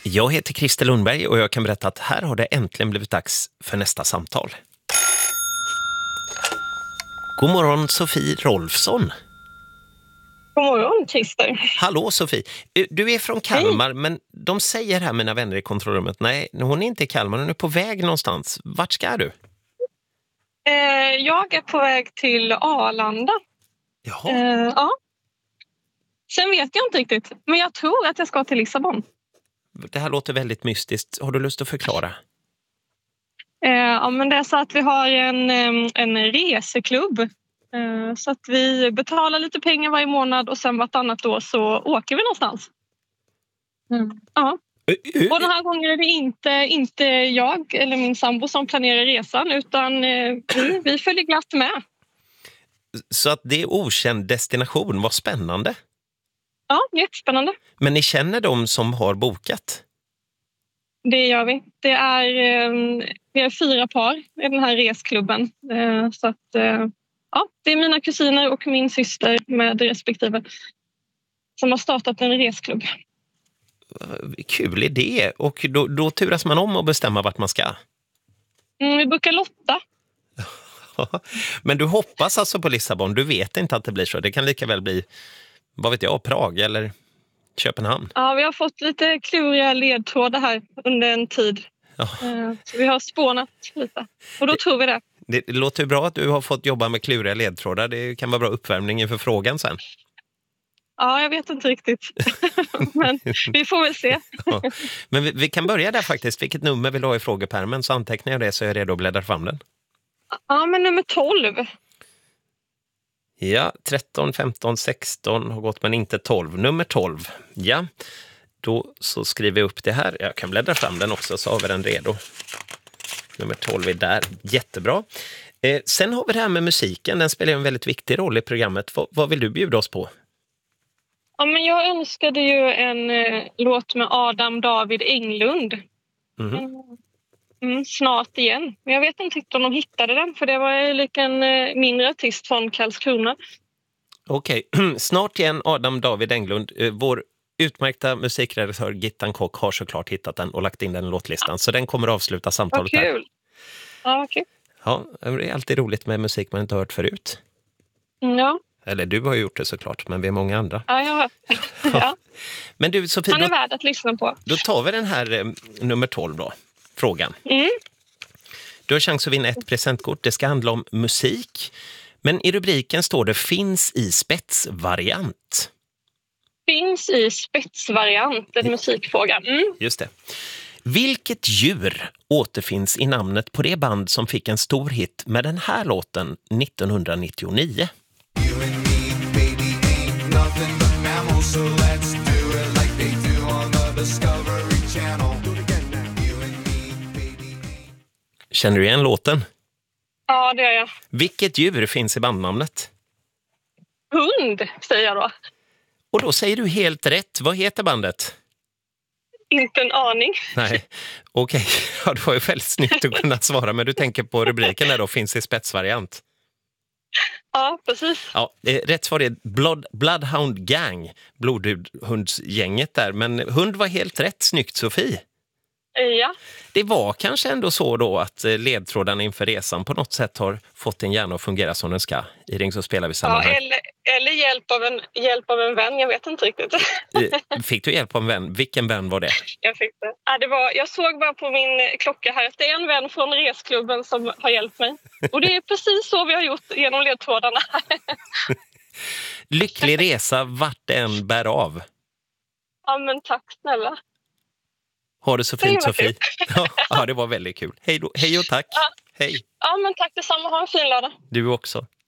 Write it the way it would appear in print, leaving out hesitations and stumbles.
Jag heter Christer Lundberg och jag kan berätta att här har det äntligen blivit dags för nästa samtal. God morgon Sofie Rolfsson. God morgon, Christer. Hallå Sofie. Du är från Kalmar, men de säger här, mina vänner i kontrollrummet, nej, hon är inte i Kalmar, hon är på väg någonstans. Vart ska du? Jag är på väg till Arlanda. Jaha. Ja. Sen vet jag inte riktigt, men jag tror att jag ska till Lissabon. Det här låter väldigt mystiskt. Har du lust att förklara? Ja, men det är så att vi har en reseklubb. Så att vi betalar lite pengar varje månad och sen vartannat år så åker vi någonstans. Ja. Och den här gången är det inte jag eller min sambo som planerar resan, utan vi följer glatt med. Så att det är okänd destination, vad spännande. Ja, jättespännande. Men ni känner dem som har bokat? Det gör vi. Vi är 4 par i den här resklubben. Så att, ja, det är mina kusiner och min syster med respektive som har startat en resklubb. Kul idé. Och då turas man om och bestämma vart man ska. Vi brukar lotta. Men du hoppas alltså på Lissabon. Du vet inte att det blir så. Det kan lika väl bli, vad vet jag, Prag eller Köpenhamn. Ja, vi har fått lite kluriga ledtrådar här under en tid. Ja. Så vi har spånat lite. Och då tror vi det. Det låter bra att du har fått jobba med kluriga ledtrådar. Det kan vara bra uppvärmning inför frågan sen. Ja, jag vet inte riktigt. Men vi får väl se. Ja. Men vi kan börja där faktiskt. Vilket nummer vill du ha i frågepärmen, så antecknar jag det så är jag redo att bläddra fram den. Ja, men nummer 12. Ja, 13, 15, 16 har gått men inte 12. Nummer 12. Ja, då så skriver jag upp det här. Jag kan bläddra fram den också så har vi den redo. Nummer 12 är där. Jättebra. Sen har vi det här med musiken. Den spelar en väldigt viktig roll i programmet. Vad vill du bjuda oss på? Ja, men jag önskade ju en låt med Adam David Englund. Snart igen. Men jag vet inte riktigt om de hittade den, för det var ju en mindre artist från Karlskrona. Okej, snart igen Adam David Englund. Vår utmärkta musikredaktör Gittan Kock har såklart hittat den och lagt in den i låtlistan. Så den kommer att avsluta samtalet här. här. Vad kul! Ja, okej. Ja, det är alltid roligt med musik man inte har hört förut. Ja. Eller du har gjort det såklart, men vi är många andra. Ja, jag har. Ja. Men du Sofie, Han är värd att lyssna på. Då tar vi den här nummer 12 då, frågan. Du har chans att vinna ett presentkort. Det ska handla om musik. Men i rubriken står det finns i spetsvariant. Finns i spetsvariant, en musikfråga. Just det. Vilket djur återfinns i namnet på det band som fick en stor hit med den här låten 1999? Känner du igen låten? Ja, det gör jag. Vilket djur finns i bandnamnet? Hund, säger jag då. Och då säger du helt rätt. Vad heter bandet? Inte en aning. Nej, okej. Ja, det var ju väldigt snyggt att kunna svara. Men du tänker på rubriken där då, finns i spetsvariant. Ja, precis. Ja, rätt svar är Bloodhound Gang, blodhundsgänget där. Men hund var helt rätt, snyggt Sofie. Ja. Det var kanske ändå så då att ledtrådarna inför resan på något sätt har fått din hjärna att fungera som den ska. I Ring så spelar vi samman här. Eller hjälp av en vän, jag vet inte riktigt. Fick du hjälp av en vän? Vilken vän var det? Jag fick det. Jag såg bara på min klocka här att det är en vän från resklubben som har hjälpt mig. Och det är precis så vi har gjort genom ledtrådarna. Lycklig resa vart det än bär av. Ja, men tack snälla. Ha det så fint, Sofie. Ja, det var väldigt kul. Hej och tack. Ja. Hej. Ja, men tack detsamma. Ha en fin lördag. Du också.